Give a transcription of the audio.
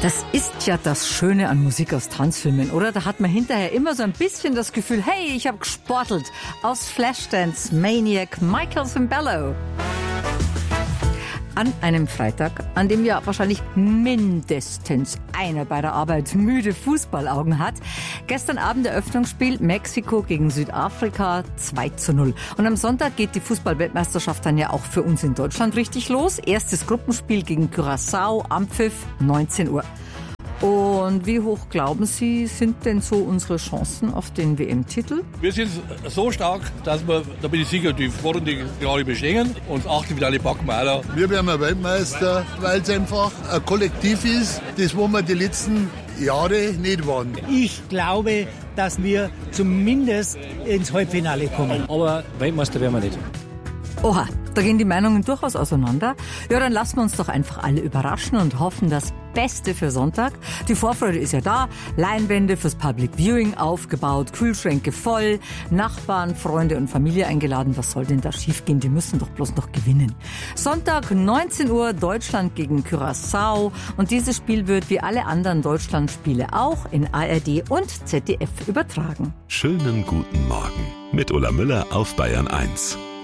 Das ist ja das Schöne an Musik aus Tanzfilmen, oder? Da hat man hinterher immer so ein bisschen das Gefühl, hey, ich habe gesportelt. Aus Flashdance Maniac Michael Cimbello. An einem Freitag, an dem ja wahrscheinlich mindestens einer bei der Arbeit müde Fußballaugen hat. Gestern Abend Eröffnungsspiel Mexiko gegen Südafrika 2:0. Und am Sonntag geht die Fußball-Weltmeisterschaft dann ja auch für uns in Deutschland richtig los. Erstes Gruppenspiel gegen Curaçao am Pfiff 19 Uhr. Und wie hoch glauben Sie, sind denn so unsere Chancen auf den WM-Titel? Wir sind so stark, dass wir, da bin ich sicher, die Vorrunde gerade bestehen. Und das Achtelfinale packen wir auch. Wir werden Weltmeister, weil es einfach ein Kollektiv ist, das wo wir die letzten Jahre nicht waren. Ich glaube, dass wir zumindest ins Halbfinale kommen. Aber Weltmeister werden wir nicht. Oha, da gehen die Meinungen durchaus auseinander. Ja, dann lassen wir uns doch einfach alle überraschen und hoffen das Beste für Sonntag. Die Vorfreude ist ja da. Leinwände fürs Public Viewing aufgebaut, Kühlschränke voll, Nachbarn, Freunde und Familie eingeladen. Was soll denn da schiefgehen? Die müssen doch bloß noch gewinnen. Sonntag 19 Uhr Deutschland gegen Curaçao. Und dieses Spiel wird wie alle anderen Deutschlandspiele auch in ARD und ZDF übertragen. Schönen guten Morgen mit Ulla Müller auf Bayern 1.